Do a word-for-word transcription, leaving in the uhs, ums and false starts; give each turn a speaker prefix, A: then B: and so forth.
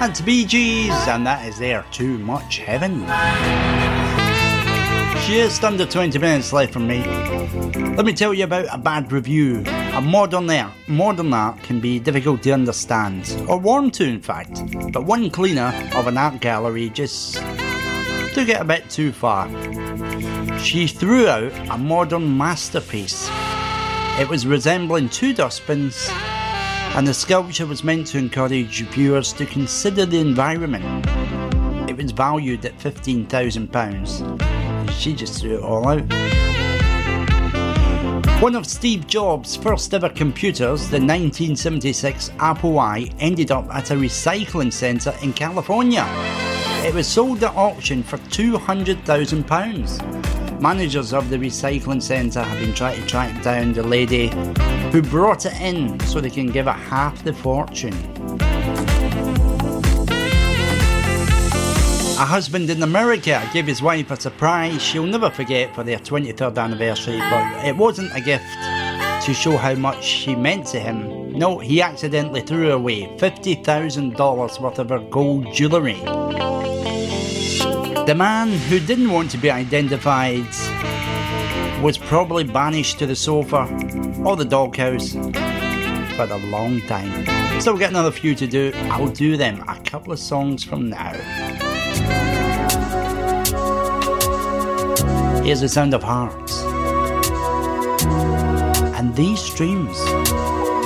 A: That's Bee Gees, and that is their Too Much Heaven. Just under twenty minutes left from me. Let me tell you about a bad review. A modern art, modern art can be difficult to understand, or warm to in fact, but one cleaner of an art gallery just took it a bit too far. She threw out a modern masterpiece. It was resembling two dustbins, and the sculpture was meant to encourage viewers to consider the environment. It was valued at fifteen thousand pounds. She just threw it all out. One of Steve Jobs' first ever computers, the nineteen seventy-six Apple I, ended up at a recycling centre in California. It was sold at auction for two hundred thousand pounds. Managers of the recycling centre have been trying to track down the lady who brought it in so they can give her half the fortune. A husband in America gave his wife a surprise she'll never forget for their twenty-third anniversary, but it wasn't a gift to show how much she meant to him. No, he accidentally threw away fifty thousand dollars worth of her gold jewellery. The man, who didn't want to be identified, was probably banished to the sofa or the doghouse for a long time. Still got another few to do. I'll do them a couple of songs from now. Here's the sound of hearts and these streams.